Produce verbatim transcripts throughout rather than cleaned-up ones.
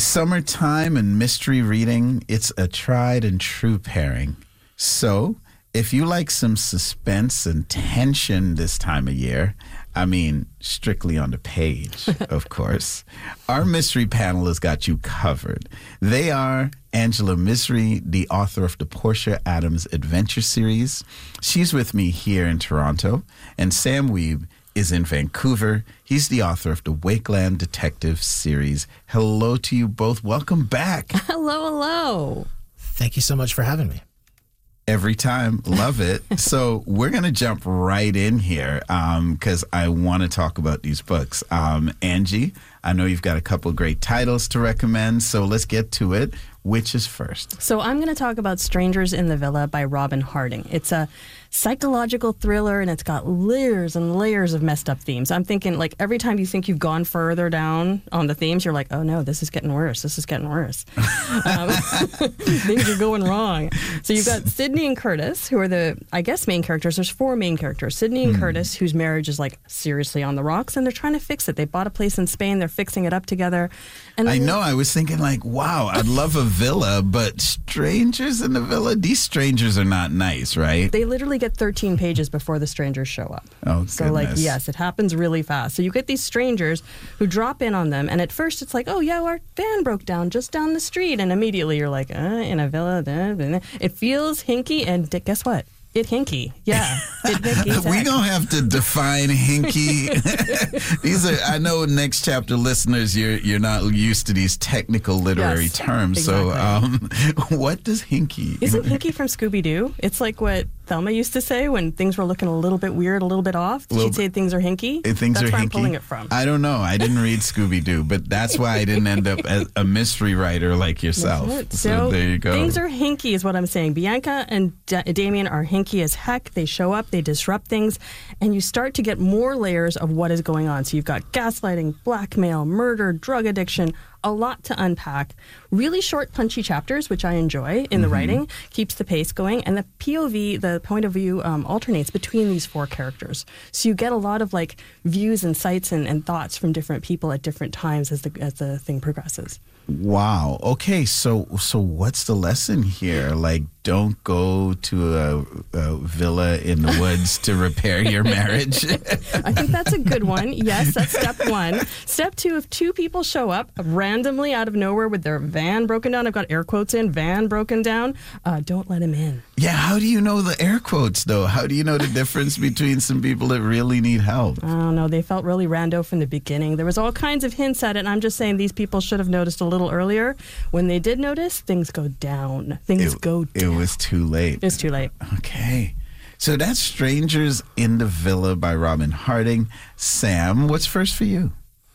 Summertime and mystery reading, it's a tried and true pairing. So, if you like some suspense and tension this time of year, I mean, strictly on the page, of course, our mystery panel has got you covered. They are Angela Misri, the author of the Portia Adams Adventure Series. She's with me here in Toronto. And Sam Wiebe is in Vancouver. He's the author of the Wakeland Detective Series. Hello to you both. Welcome back. Hello, hello. Thank you so much for having me. Every time. Love it. So we're going to jump right in here because um, I want to talk about these books. Um, Angie, I know you've got a couple great titles to recommend, so let's get to it. Which is first? So I'm going to talk about Strangers in the Villa by Robin Harding. It's a psychological thriller, and it's got layers and layers of messed up themes. I'm thinking, like, every time you think you've gone further down on the themes, you're like, oh, no, this is getting worse. This is getting worse. um, things are going wrong. So you've got Sydney and Curtis, who are the, I guess, main characters. There's four main characters. Sydney and mm. Curtis, whose marriage is, like, seriously on the rocks, and they're trying to fix it. They bought a place in Spain. They're fixing it up together. And I know. I was thinking, like, wow, I'd love a villa, but strangers in the villa, these strangers are not nice, right? They literally get thirteen pages before the strangers show up. Oh, so goodness. like, yes, it happens really fast. So you get these strangers who drop in on them, and at first it's like, oh yeah, our van broke down just down the street, and immediately you're like, uh, in a villa, da, da, da. It feels hinky, and d- guess what? It hinky. Yeah. It hinky. We're going to have to define hinky. These are, I know next chapter listeners, you're you're not used to these technical literary yes, terms. Exactly. So um, what does hinky? Isn't hinky from Scooby-Doo? It's like what Thelma used to say when things were looking a little bit weird, a little bit off. She'd little, say things are hinky. Things that's are where hinky. I'm pulling it from. I don't know. I didn't read Scooby-Doo, but that's why I didn't end up as a mystery writer like yourself. So, so there you go. Things are hinky is what I'm saying. Bianca and D- Damien are hinky as heck. They show up, they disrupt things, and you start to get more layers of what is going on. So you've got gaslighting, blackmail, murder, drug addiction, a lot to unpack. Really short, punchy chapters, which I enjoy in the mm-hmm. writing, keeps the pace going, and the P O V, the point of view, um, alternates between these four characters. So you get a lot of like views and sights and, and thoughts from different people at different times as the as the thing progresses. Wow. Okay. So, so what's the lesson here? Like, don't go to a, a villa in the woods to repair your marriage. I think that's a good one. Yes, that's step one. Step two, if two people show up randomly out of nowhere with their van broken down, I've got air quotes in, van broken down, uh, don't let him in. Yeah. How do you know the air quotes, though? How do you know the difference between some people that really need help? I don't know. They felt really rando from the beginning. There was all kinds of hints at it, and I'm just saying these people should have noticed a little earlier. When they did notice, things go down. Things it, go down. It was too late. It's too late. Okay. So that's Strangers in the Villa by Robin Harding. Sam, what's first for you?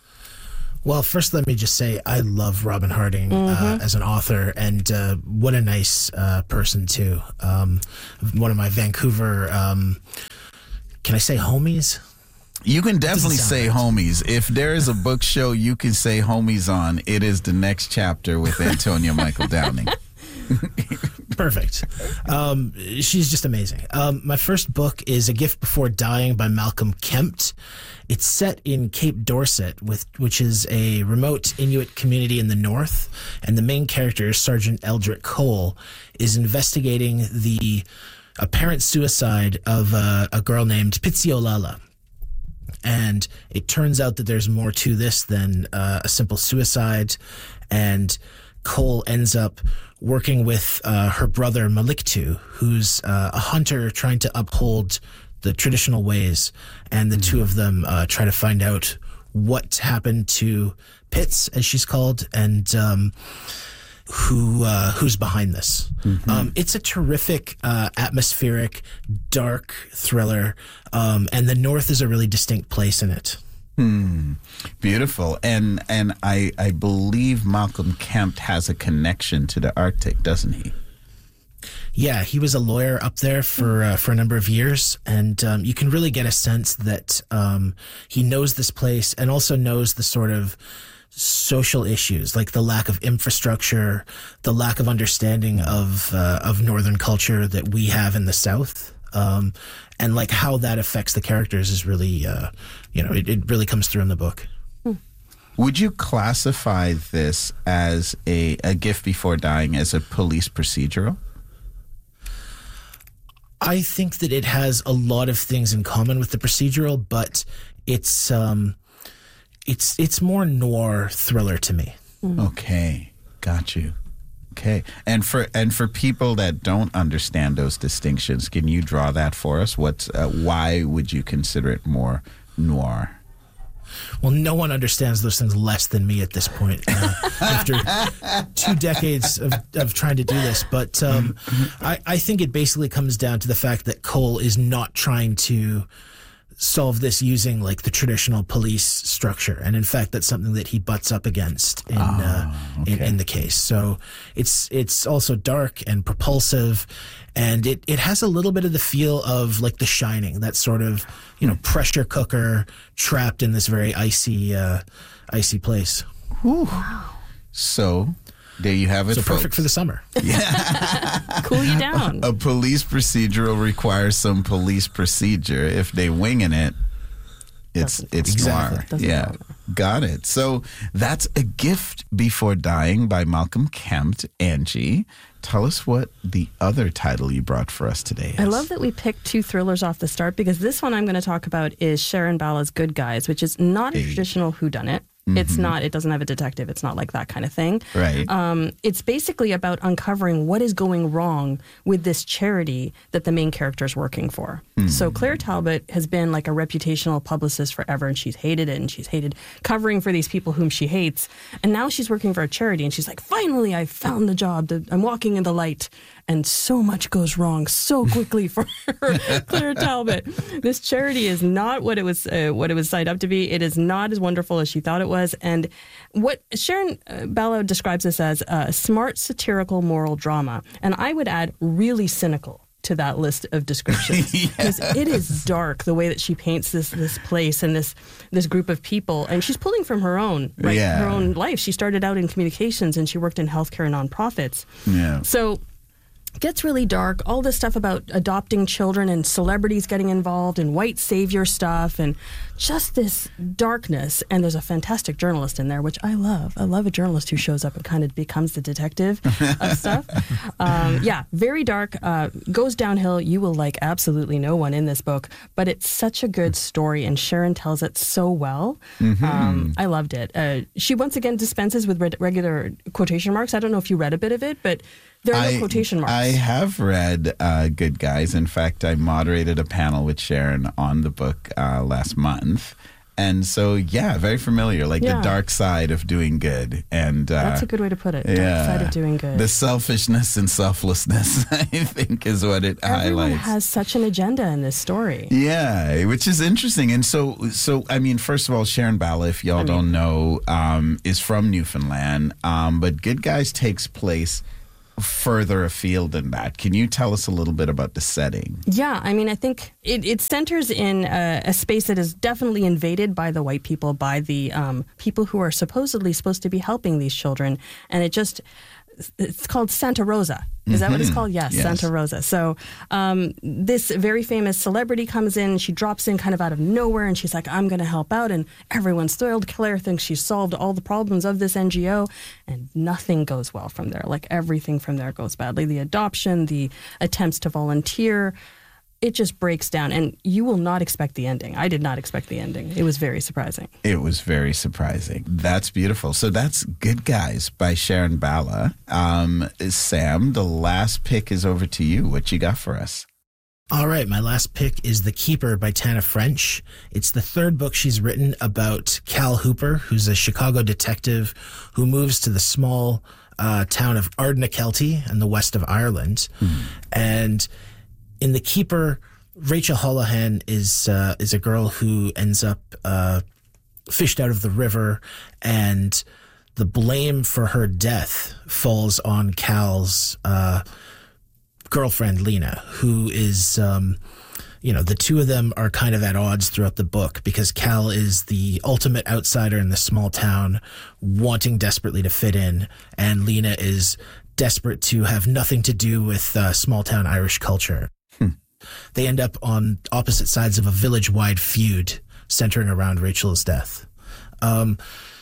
Well, first, let me just say I love Robin Harding mm-hmm. uh, as an author, and uh, what a nice uh, person, too. Um, one of my Vancouver, um, can I say homies? You can definitely say right. homies. If there is a book show you can say homies on, it is The Next Chapter with Antonia Michael Downing. Perfect. Um, she's just amazing. Um, my first book is A Gift Before Dying by Malcolm Kempt. It's set in Cape Dorset, with which is a remote Inuit community in the north, and the main character, Sergeant Eldrick Cole, is investigating the apparent suicide of uh, a girl named Pitsiolala. And it turns out that there's more to this than uh, a simple suicide, and Cole ends up working with uh, her brother Maliktu, who's uh, a hunter trying to uphold the traditional ways, and the mm-hmm. two of them uh, try to find out what happened to Pitts, as she's called, and um, who uh, who's behind this. Mm-hmm. Um, it's a terrific, uh, atmospheric, dark thriller, um, and the North is a really distinct place in it. Hmm. Beautiful. And and I, I believe Malcolm Kempt has a connection to the Arctic, doesn't he? Yeah, he was a lawyer up there for uh, for a number of years, and um, you can really get a sense that um, he knows this place and also knows the sort of social issues, like the lack of infrastructure, the lack of understanding of uh, of Northern culture that we have in the South. Um, and like how that affects the characters is really, uh, you know, it, it really comes through in the book. Would you classify this as a, a gift before dying as a police procedural? I think that it has a lot of things in common with the procedural, but it's um, it's it's more noir thriller to me. Mm. Okay, got you. Okay, and for and for people that don't understand those distinctions, can you draw that for us? What's uh, why would you consider it more noir? Well, no one understands those things less than me at this point, uh, after two decades of, of trying to do this. But um, I, I think it basically comes down to the fact that Cole is not trying to solve this using like the traditional police structure, and in fact, that's something that he butts up against in oh, uh, okay. in, in the case. So it's it's also dark and propulsive, and it it has a little bit of the feel of like The Shining, that sort of you know pressure cooker trapped in this very icy uh, icy place. Whew. So there you have it. So folks. perfect for the summer. Cool you down. A police procedural requires some police procedure. If they winging it, it's Doesn't- it's Exactly. noir. Doesn't Yeah, matter. got it. So that's A Gift Before Dying by Malcolm Kempt. Angie, tell us what the other title you brought for us today is. I love that we picked two thrillers off the start, because this one I'm going to talk about is Sharon Bala's Good Guys, which is not a Hey. traditional whodunit. It's not, it doesn't have a detective. It's not like that kind of thing. Right. Um, it's basically about uncovering what is going wrong with this charity that the main character is working for. So Claire Talbot has been like a reputational publicist forever, and she's hated it, and she's hated covering for these people whom she hates. And now she's working for a charity, and she's like, finally, I found the job. The- I'm walking in the light. And so much goes wrong so quickly for her, Claire Talbot. This charity is not what it was uh, what it was signed up to be. It is not as wonderful as she thought it was. And what Sharon uh, Bala describes this as a smart, satirical, moral drama. And I would add really cynical to that list of descriptions, because it is dark the way that she paints this this place and this this group of people. And she's pulling from her own right, Yeah. her own life. She started out in communications, and she worked in healthcare and nonprofits. Yeah. So gets really dark, all this stuff about adopting children and celebrities getting involved and white savior stuff and just this darkness. And there's a fantastic journalist in there, which I love. I love a journalist who shows up and kind of becomes the detective of stuff. Um, yeah, very dark, uh, goes downhill. You will like absolutely no one in this book, but it's such a good story, and Sharon tells it so well. Mm-hmm. Um, I loved it. Uh, she once again dispenses with red- regular quotation marks. I don't know if you read a bit of it, but there are no I, quotation marks. I have read uh, Good Guys. In fact, I moderated a panel with Sharon on the book uh, last month. And so, yeah, very familiar, like Yeah. the dark side of doing good. And uh, That's a good way to put it. Dark yeah, side of doing good. The selfishness and selflessness, I think, is what it Everyone highlights. has such an agenda in this story. Yeah, which is interesting. And so, so I mean, first of all, Sharon Bala, if y'all I mean- don't know, um, is from Newfoundland. Um, but Good Guys takes place further afield than that. Can you tell us a little bit about the setting? Yeah, I mean, I think it, it centers in a, a space that is definitely invaded by the white people, by the um, people who are supposedly supposed to be helping these children. And it just, it's called Santa Rosa. Is that what it's called? Yes, Yes. Santa Rosa. So um, this very famous celebrity comes in, she drops in kind of out of nowhere, and she's like, I'm going to help out. And everyone's thrilled. Claire thinks she's solved all the problems of this N G O, and nothing goes well from there. Like everything from there goes badly. The adoption, the attempts to volunteer, it just breaks down, and you will not expect the ending. I did not expect the ending. It was very surprising. It was very surprising. That's beautiful. So that's Good Guys by Sharon Bala. Um, Sam, the last pick is over to you. What you got for us? All right, my last pick is The Keeper by Tana French. It's the third book she's written about Cal Hooper, who's a Chicago detective who moves to the small uh, town of Ardnakelty in the west of Ireland. Mm. And in The Keeper, Rachel Holohan is uh, is a girl who ends up uh, fished out of the river, and the blame for her death falls on Cal's uh, girlfriend, Lena, who is, um, you know, the two of them are kind of at odds throughout the book because Cal is the ultimate outsider in the small town, wanting desperately to fit in, and Lena is desperate to have nothing to do with uh, small town Irish culture. Hmm. They end up on opposite sides of a village-wide feud centering around Rachel's death. Um,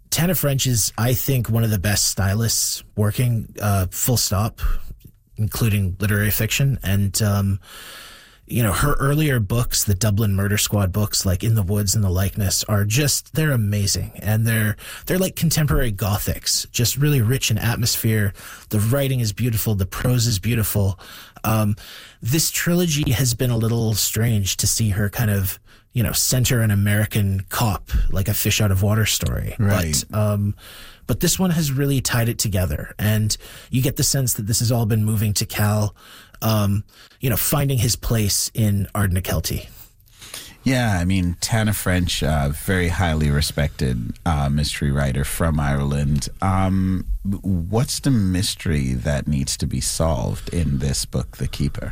Tana French is, I think, one of the best stylists working, uh, full stop, including literary fiction. And, um, you know, her earlier books, the Dublin Murder Squad books, like In the Woods and The Likeness, are just, they're amazing. And they're, they're like contemporary Gothics, just really rich in atmosphere. The writing is beautiful. The prose is beautiful. Um, this trilogy has been a little strange to see her kind of, you know, center an American cop, like a fish out of water story. Right. But, um, but this one has really tied it together. And you get the sense that this has all been moving to Cal, um, you know, finding his place in Ardnakelty. Yeah, I mean, Tana French, uh, very highly respected uh, mystery writer from Ireland. Um, what's the mystery that needs to be solved in this book, The Keeper?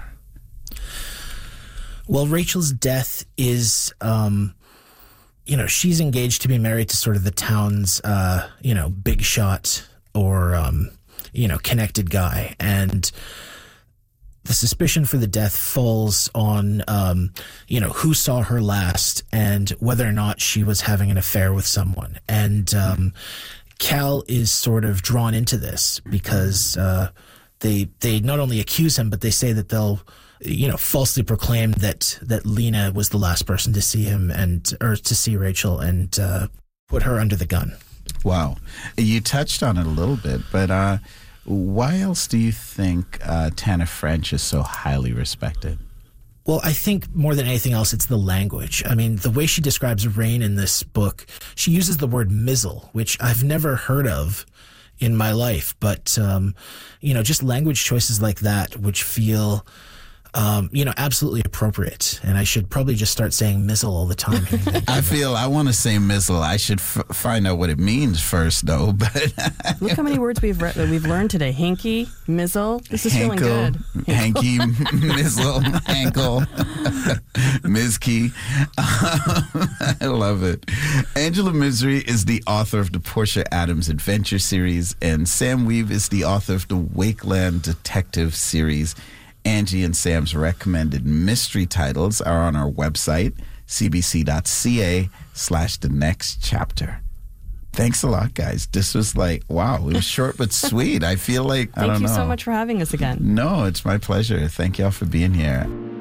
Well, Rachel's death is, um, you know, she's engaged to be married to sort of the town's, uh, you know, big shot or, um, you know, connected guy. And the suspicion for the death falls on, um, you know, who saw her last and whether or not she was having an affair with someone. And um, Cal is sort of drawn into this because uh, they they not only accuse him, but they say that they'll, you know, falsely proclaim that that Lena was the last person to see him and or to see Rachel and uh, put her under the gun. Wow. You touched on it a little bit, but uh, why else do you think uh, Tana French is so highly respected? Well, I think more than anything else, it's the language. I mean, the way she describes rain in this book, she uses the word mizzle, which I've never heard of in my life. But, um, you know, just language choices like that, which feel, um, you know, absolutely appropriate. And I should probably just start saying mizzle all the time. I feel I want to say mizzle. I should f- find out what it means first, though. But look how many words we've re- we've learned today: hanky, mizzle. This is Hankel, feeling good. Hanky, mizzle, Hankel, Mizkey. I love it. Angela Misery is the author of the Portia Adams Adventure series, and Sam Weave is the author of the Wakeland Detective series. Angie and Sam's recommended mystery titles are on our website, cbc.ca slash the next chapter. Thanks a lot, guys. This was like, wow, it was short but sweet. I feel like, I don't know. Thank you so much for having us again. No, it's my pleasure. Thank y'all for being here.